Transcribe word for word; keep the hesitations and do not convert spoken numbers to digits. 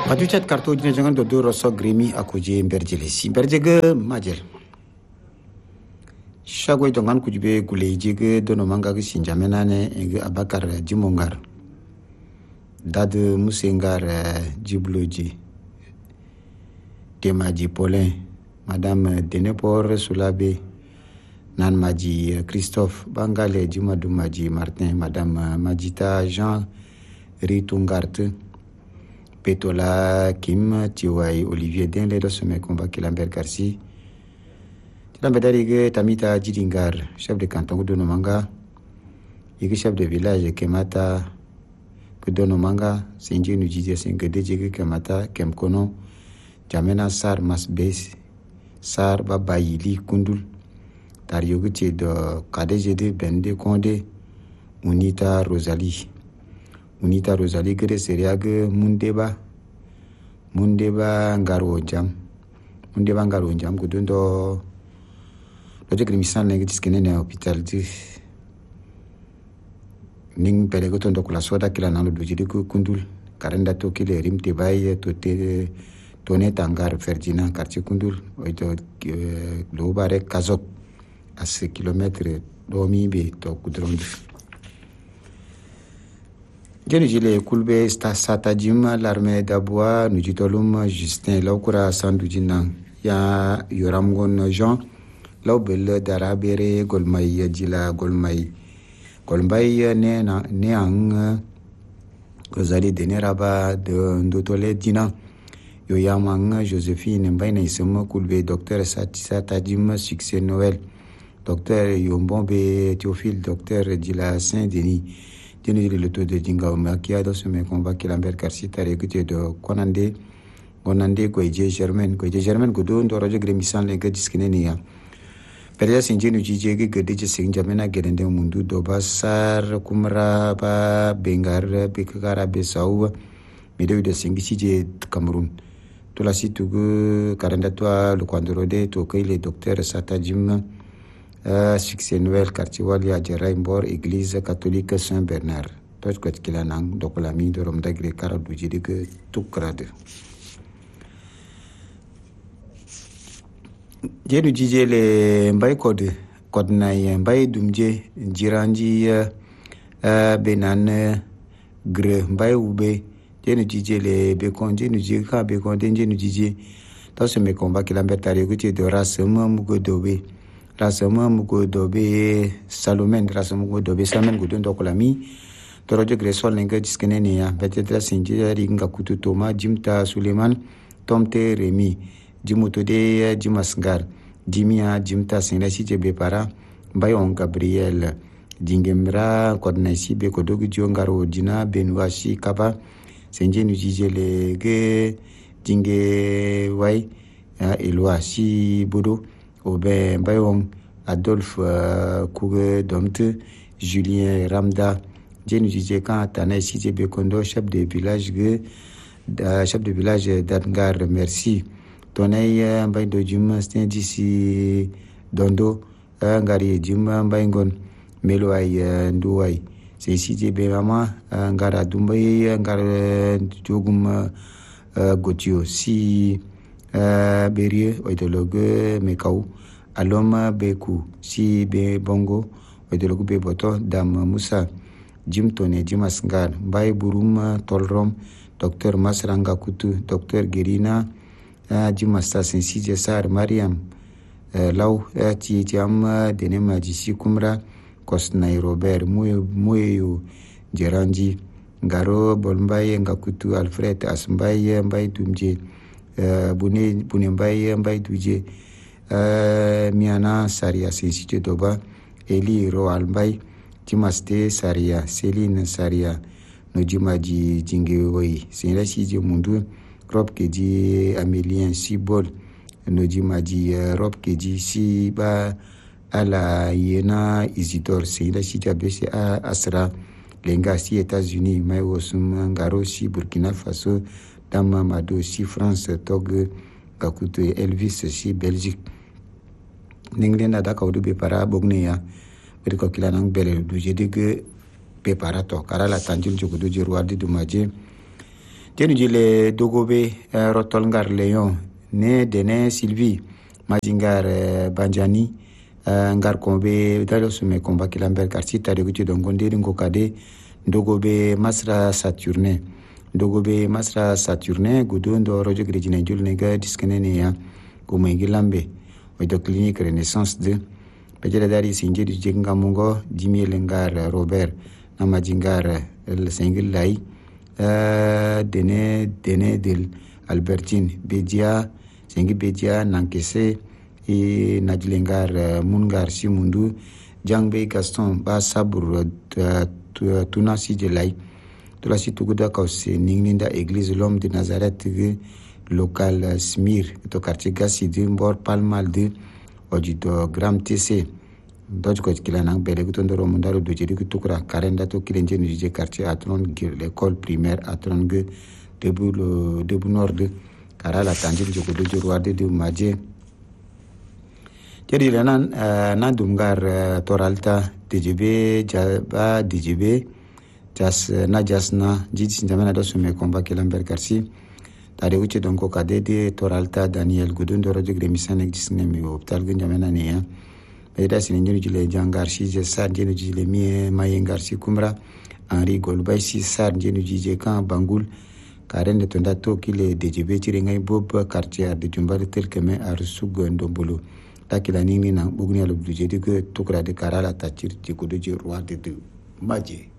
Matuchat kartu jina jangan dodo rosok gremi aku je berjelesi berjege majel. Shagwe dongan kujube gule jege dono manga ke sinjamena ne ege abakar jimongar. Dad musengar jibloji. Demaji Paulin, Madame Denepor Soulabe, Nan Maji Christophe Bangale Jumadou Maji Martin, Madame Majita Jean Ritungarte, Petola Kim Tiwai Olivier Den les dos me combat Kilambert Garci. Tilambert Tamita Jidingar, chef de canton de Nomanga, et chef de village Kemata Kudonomanga, Senji Nujije Sengede Jege Kemata Kemkono. Jamena Sar Masbes Sar Babayili Kundul Tarioguti de Kadejede Bende Konde Unita Rosalie Unita Rosalie Gede Seriage Mundeba Mundeba Ngaro Jam Mundeba Ngaro Jam Gudundo Loje Grimisan Lengi Tiskene ne hôpital di Ning Pelegoton do Kula Soda Kila Nalo Dujidi Kundul Karenda Toki le Rim Tebaye Tote Tone Tangar Ferdinand quartier Kundul oito globare Kazok à ce kilomètre domi be to kudrondu jeni jile kulbe sta sata jima l'armée d'Abois nujitolum Justin Laukura Sandujina ya yoramgon Jean Laubel darabere golmay jila golmay golmay ne na ne ang kozali deneraba de ndotole dina yo yamang Joséphine Mbaina isema kulbe docteur Satisa Tadim succès Noël docteur Yombombe Théophile docteur Dila Saint-Denis tenu le taux de Dinga Makia dans ce combat Kilambert Garci tarekuté de Konande Konande Goye Germaine Goye Germaine Godo ndoroje gremisan le gadiskinenia Peria Sinjinu Jijege Gadeje Sinjamena Gerende Mundu Dobasar Kumra ba Bengar Bekara Besau Medeu de Singisi Cameroun tout la site que quarante-trois le Kwandorode to que le docteur Satajim euh, succès Noël quartier Wali à Jeraïmbor église catholique Saint-Bernard toi que tu l'as nang donc la mine de Romda Grekara du jidi que tout crade je nous disais les mbay code code na mbay dumje jiranji euh, benan gre mbay ube jenu jije le bekon jenu jije ka bekon den jenu jije dans ce me combat qu'il a bertari que de rasema mugo dobe rasema mugo dobe Salomon rasema mugo dobe Salomon gudon dokolami toroje gresol lenga diskenene ya betedra sinje ringa kutu toma jimta Suleiman tomte Remi jimuto de jimasngar jimia jimta sinasi je bepara bayon Gabriel dingemra kodnasi be kodogu jongaro dina benwashi kaba Senje nous disait les ge dingue wai elwa si bodo obe bayong Adolphe uh, Kouge Domte Julien Ramda je nous disait quand tana si je bekondo chef de village ge uh, chef de village d'Angar merci tonay mbay do juma sten d'ici dondo ngari juma mbay ngon melo ay nduway c'est ici je be mama ngara dumbaye ngara jogum gotio si berie oidologue mekau aloma beku si be bongo oidologue be boto dam Musa jimtone jimasngar bay burum tolrom docteur Masranga Kutu docteur Gerina jimasta sensi je sar Mariam law ti tiam denema jisi kumra Kosnai Robert Moyo Jeranji Garo Bolmbaye Ngakutu Alfred Asmbaye Mbaye Dumje uh, Bune Bune Mbaye Mbaye Duje uh, Miana Saria Sensite Doba Eli Roal Mbaye Timaste Saria Céline Saria Nojimaji Jingewoyi Senlasi Je Mundu Rob Keji Amélien Sibol Nojimaji uh, Rob Keji Siba ala yena Isidore Seida Sita B C A Asra Lenga si États-Unis mai osum ngaro si Burkina Faso Dama Mado si France Togo Gakuto Elvis si Belgique Ninglena da kaudu be para bogne ya berko kilanang bele du jedi ke be para to kara la tanjul jogodo jeruardi du maje jenu jile dogobe uh, rotolngar Léon ne dene Sylvie majingar uh, Banjani uh, ngar kombe dalo sume komba kilamber karsi tade gutu dongonde ngo kade dogobe Masra Saturne dogobe Masra Saturne gudu ndo rojo grejina julne ga diskenene ya kumengi lambe odo clinique Renaissance de pejele dari sinje du jenga mungo dimi lengar Robert na majingar el sengil lai Uh, dene dene del Albertine Bedia sengi Bedia nankese e najlengar uh, mungar simundu jangbe Gaston ba sabur uh, tunasi jelai tulasi tuguda kause ningninda église l'homme de Nazareth local uh, Smir to quartier Gassi de Mbor Palmal de odito Gram T C doj ko kila nang bele ko ndoro mundaro do jedi ko tukra karenda to kilenje ni je quartier atron l'école primaire atron ge debu le debu nord kara la tanjil joko do jorwade de maje jadi nan na dumgar toralta djb jaba djb jas na jasna jidi ndamana do sume komba kelamber karsi tade uche donko kadede toralta Daniel gudundo rojo gremisen exisne mi hospital ge ndamana ne ya eda sini njenu jile jangar si sar njenu jile mie mayengar si kumra Henri Golbay si sar njenu jije kan bangul karen de tonda to kile D J B tire ngai bob quartier de jumbal tel keme ar sugo ndombolo takila nini na bugni alo bluje de ko tokra de karala tachir ti ko de roi de maje